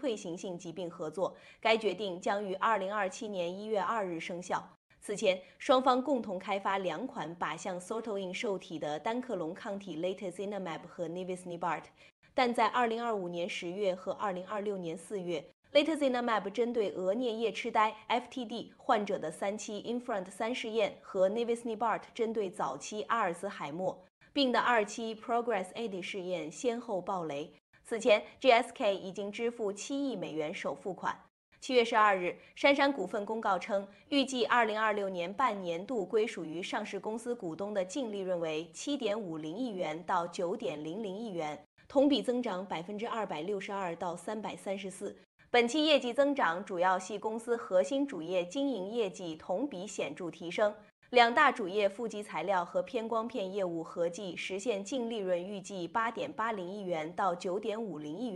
退行性疾病合作。该决定将于2027年1月2日生效。此前，双方共同开发2款靶向 sortoin 受体的单克隆抗体 Latazinumab 和 Nivisnibart， 但在2025年10月和2026年4月。Latazinumab 针对额颞叶痴呆 （FTD） 患者的3期 INFRONT-3试验和 Nivisnibart 针对早期阿尔茨海默病的2期 PROGRESS-AD 试验先后爆雷。此前 ，GSK 已经支付7亿美元首付款。7月12日，杉杉股份公告称，预计2026年半年度归属于上市公司股东的净利润为7.50亿元到9.00亿元，同比增长262%到334%。本期业绩增长主要系公司核心主业经营业绩同比显著提升，两大主业负极材料和偏光片业务合计实现净利润预计8.80亿元到9.50亿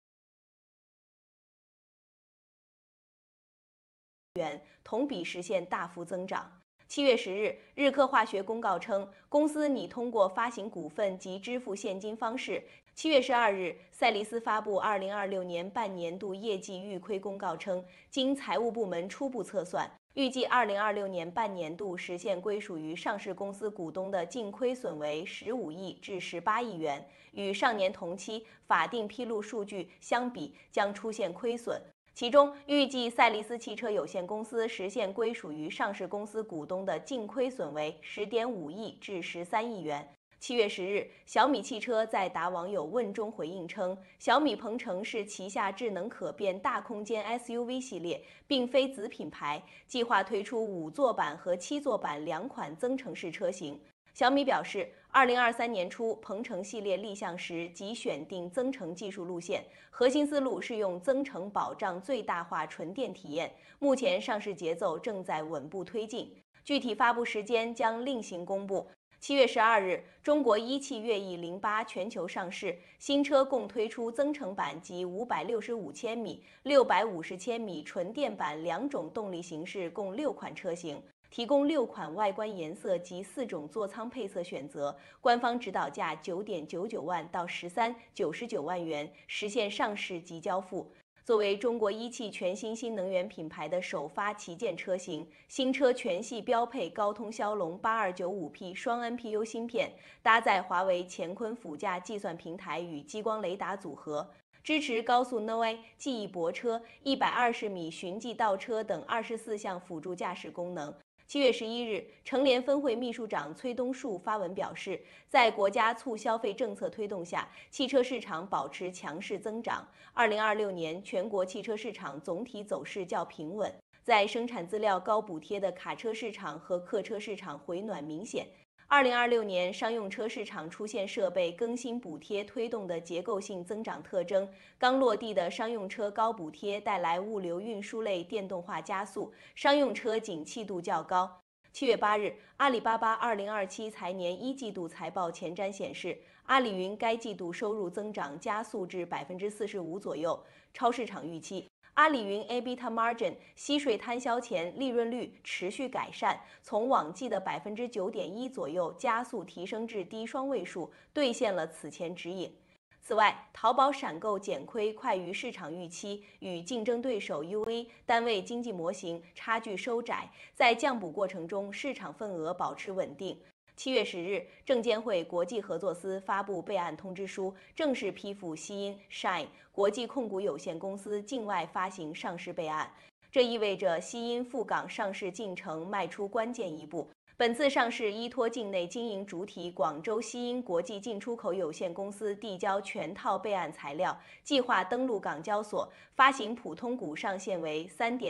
元，同比实现大幅增长。7月10日，日科化学公告称，公司拟通过发行股份及支付现金方式。7月12日，赛力斯发布2026年半年度业绩预亏公告称，经财务部门初步测算，预计2026年半年度实现归属于上市公司股东的净亏损为15亿至18亿元，与上年同期法定披露数据相比将出现亏损。其中，预计赛力斯汽车有限公司实现归属于上市公司股东的净亏损为10.5亿至13亿元。7月10日，小米汽车在答网友问中回应称，小米鹏程是旗下智能可变大空间 SUV 系列，并非子品牌，计划推出5座版和7座版2款增程式车型。小米表示，2023年初鹏程系列立项时即选定增程技术路线，核心思路是用增程保障最大化纯电体验。目前上市节奏正在稳步推进，具体发布时间将另行公布。7月12日，中国一汽悦翼08全球上市，新车共推出增程版及565千米、650千米纯电版2种动力形式，共6款车型。提供6款外观颜色及4种座舱配色选择，官方指导价9.99万到13.99万元，实现上市即交付。作为中国一汽全新新能源品牌的首发旗舰车型，新车全系标配高通骁龙 8295P 双 NPU 芯片，搭载华为乾坤辅驾计算平台与激光雷达组合，支持高速 NOA 记忆泊车、120米循迹倒车等24项辅助驾驶功能。7月11日，成联分会秘书长崔东树发文表示，在国家促消费政策推动下，汽车市场保持强势增长。2026年全国汽车市场总体走势较平稳，在生产资料高补贴的卡车市场和客车市场回暖明显。2026年商用车市场出现设备更新补贴推动的结构性增长特征，刚落地的商用车高补贴带来物流运输类电动化加速，商用车景气度较高。7月8日，阿里巴巴2027财年1季度财报前瞻显示，阿里云该季度收入增长加速至45%左右，超市场预期。阿里云 EBITDA margin 息税摊销前利润率持续改善，从往季的9.1%左右加速提升至低双位数，兑现了此前指引。此外，淘宝闪购减亏快于市场预期，与竞争对手 UE 单位经济模型差距收窄，在降补过程中市场份额保持稳定。7月10日，证监会国际合作司发布备案通知书，正式批复西因 Shine 国际控股有限公司境外发行上市备案。这意味着西因赴港上市进程迈出关键一步。本次上市依托境内经营主体广州西因国际进出口有限公司递交全套备案材料，计划登陆港交所，发行普通股上限为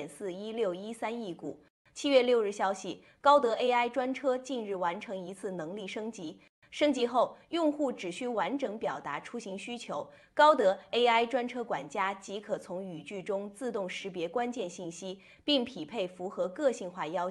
3.41613亿股。7月6日消息，高德 AI 专车近日完成一次能力升级。升级后，用户只需完整表达出行需求，高德 AI 专车管家即可从语句中自动识别关键信息，并匹配符合个性化要求。